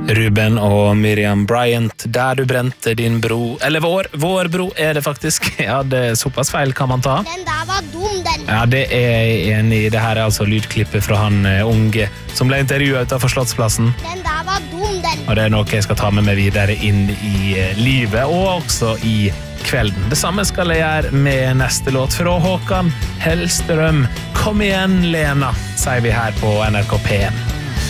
Ruben og Miriam Bryant, der du brente din bro, eller vår bro det faktisk. Ja, det såpass feil kan man ta. Den der var dum, den. Ja, det jeg enig i. Det her altså lydklippet fra han unge som ble intervjuet utenfor Slottsplassen. Den der var dum, den. Og det noe jeg skal ta med meg videre inn i livet, og også i kvelden. Det samme skal jeg gjøre med neste låt fra Håkan Hellstrøm. Kom igjen, Lena, sier vi her på NRK P1.